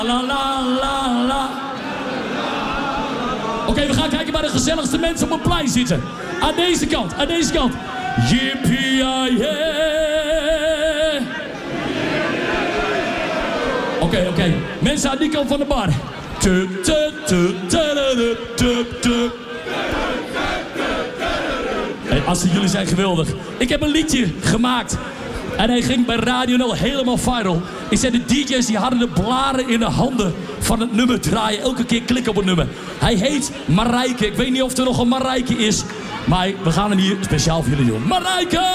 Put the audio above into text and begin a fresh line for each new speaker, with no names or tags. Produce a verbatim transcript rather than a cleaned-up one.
La la la la. Oké, okay, we gaan kijken waar de gezelligste mensen op het plein zitten. Aan deze kant, aan deze kant. Yippie, Oké, okay, oké. Okay. Mensen aan die kant van de bar. Hey, Assen, jullie zijn geweldig. Ik heb een liedje gemaakt. En hij ging bij Radio nul helemaal viral. Ik zei, de D J's die hadden de blaren in de handen van het nummer draaien. Elke keer klikken op het nummer. Hij heet Marijke. Ik weet niet of er nog een Marijke is. Maar we gaan hem hier speciaal voor jullie doen. Marijke!